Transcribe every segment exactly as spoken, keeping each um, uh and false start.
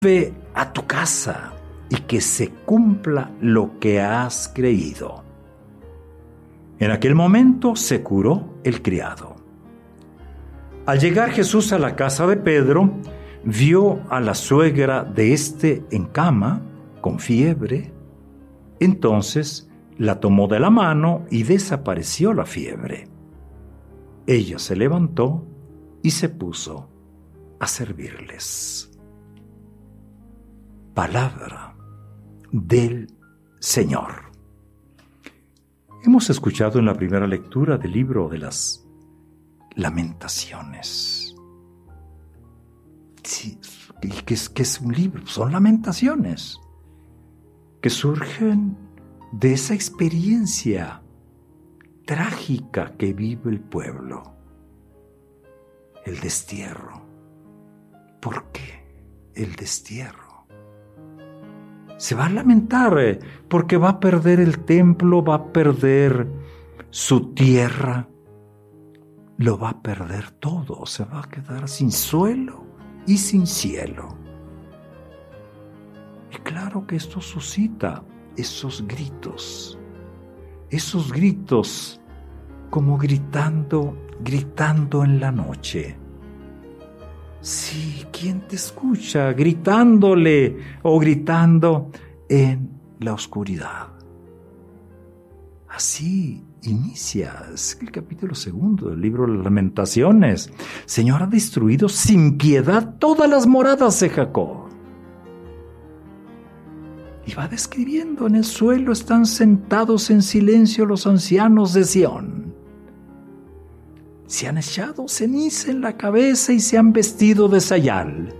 Ve a tu casa y que se cumpla lo que has creído. En aquel momento se curó el criado. Al llegar Jesús a la casa de Pedro, vio a la suegra de éste en cama, con fiebre. Entonces la tomó de la mano y desapareció la fiebre. Ella se levantó y se puso a servirles. Palabra del Señor. Hemos escuchado en la primera lectura del libro de las Lamentaciones. Sí, ¿qué es, qué es un libro? Son lamentaciones que surgen de esa experiencia trágica que vive el pueblo, el destierro. ¿Por qué el destierro? Se va a lamentar porque va a perder el templo, va a perder su tierra, lo va a perder todo, se va a quedar sin suelo y sin cielo. Y claro que esto suscita esos gritos, esos gritos como gritando, gritando en la noche. Sí, ¿quién te escucha gritándole o gritando en la oscuridad? Así inicia es el capítulo segundo del libro de las Lamentaciones. Señor ha destruido sin piedad todas las moradas de Jacob. Y va describiendo: en el suelo están sentados en silencio los ancianos de Sión. Se han echado ceniza en la cabeza y se han vestido de sayal.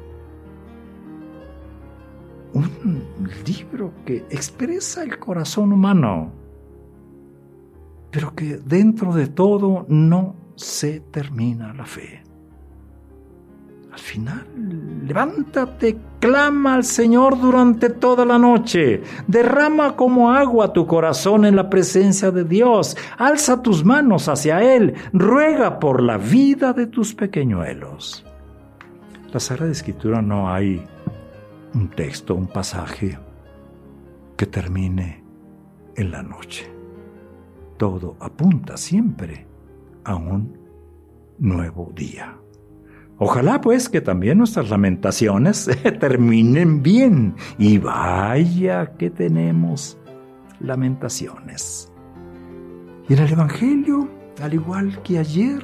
Un libro que expresa el corazón humano, pero que dentro de todo no se termina la fe. Al final, levántate, clama al Señor durante toda la noche, derrama como agua tu corazón en la presencia de Dios, alza tus manos hacia Él, ruega por la vida de tus pequeñuelos. En la Sagrada Escritura no hay un texto, un pasaje que termine en la noche. Todo apunta siempre a un nuevo día. Ojalá pues que también nuestras lamentaciones terminen bien. Y vaya que tenemos lamentaciones. Y en el Evangelio, al igual que ayer,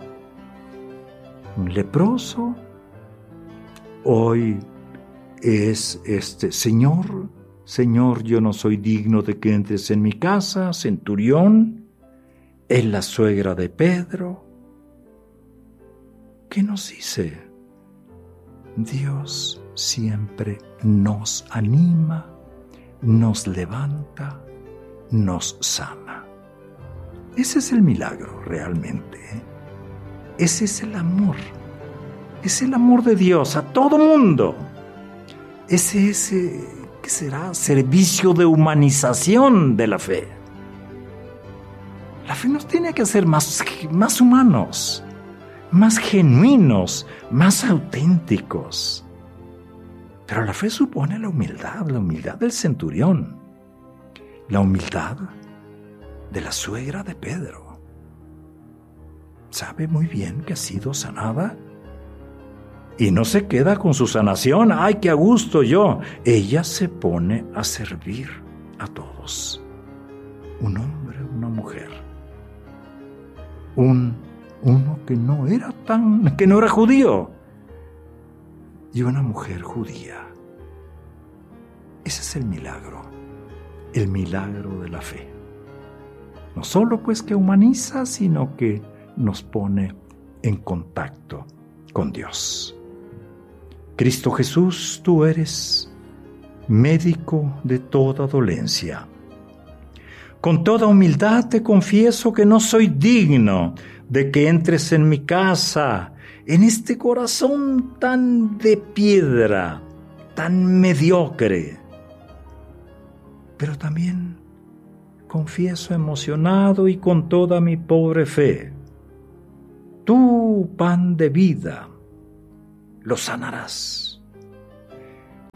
un leproso, hoy es este: Señor, Señor, yo no soy digno de que entres en mi casa. Centurión, es la suegra de Pedro. ¿Qué nos dice? Dios siempre nos anima, nos levanta, nos sana. Ese es el milagro realmente. ¿eh? Ese es el amor. Es el amor de Dios a todo mundo. Ese es, eh, ¿qué será? Servicio de humanización de la fe. La fe nos tiene que hacer más, más humanos, más genuinos, más auténticos. Pero la fe supone la humildad, la humildad del centurión, la humildad de la suegra de Pedro. Sabe muy bien que ha sido sanada y no se queda con su sanación. ¡Ay, qué a gusto yo! Ella se pone a servir a todos. Un hombre, una mujer, un Uno que no era tan, que no era judío, y una mujer judía. Ese es el milagro, el milagro de la fe. No solo pues que humaniza, sino que nos pone en contacto con Dios. Cristo Jesús, tú eres médico de toda dolencia. Con toda humildad te confieso que no soy digno de que entres en mi casa, en este corazón tan de piedra, tan mediocre. Pero también confieso emocionado y con toda mi pobre fe: tú, pan de vida, lo sanarás.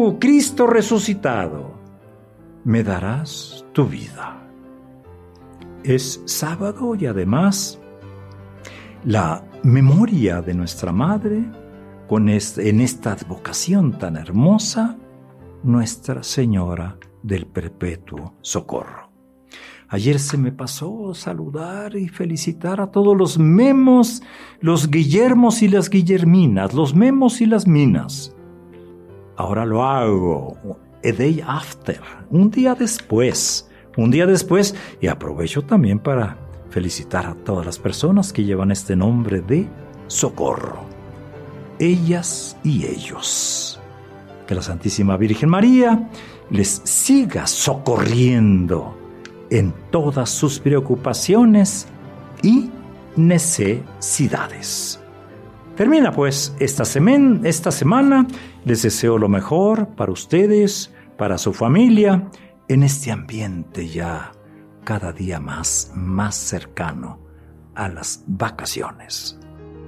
tú, Cristo resucitado, me darás tu vida. Es sábado y además la memoria de nuestra Madre, con este, en esta advocación tan hermosa, Nuestra Señora del Perpetuo Socorro. Ayer se me pasó saludar y felicitar a todos los Memos, los Guillermos y las Guillerminas, los Memos y las Minas. Ahora lo hago, a day after, un día después, un día después, y aprovecho también para felicitar a todas las personas que llevan este nombre de Socorro. Ellas y ellos. Que la Santísima Virgen María les siga socorriendo en todas sus preocupaciones y necesidades. Termina pues esta, semen, esta semana. Les deseo lo mejor para ustedes, para su familia, en este ambiente ya cada día más, más cercano a las vacaciones.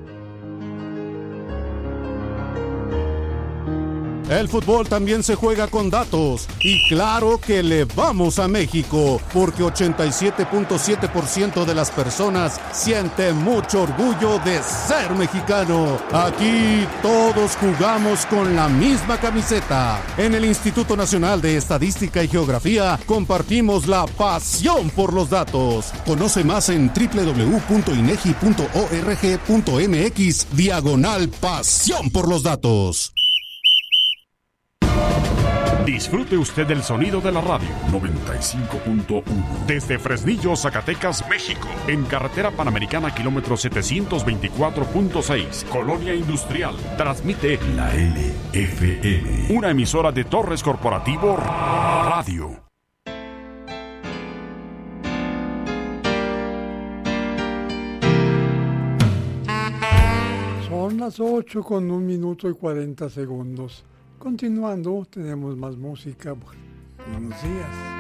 El fútbol también se juega con datos y claro que le vamos a México porque ochenta y siete punto siete por ciento de las personas siente mucho orgullo de ser mexicano. Aquí todos jugamos con la misma camiseta. En el Instituto Nacional de Estadística y Geografía compartimos la pasión por los datos. Conoce más en doble u doble u doble u punto inegi punto org punto mx diagonal pasión por los datos. Disfrute usted del sonido de la radio noventa y cinco punto uno desde Fresnillo, Zacatecas, México, en carretera Panamericana kilómetro setecientos veinticuatro punto seis, Colonia Industrial. Transmite la L F M, una emisora de Torres Corporativo Radio. Son las ocho con un minuto y cuarenta segundos. Continuando, tenemos más música. Buenos días.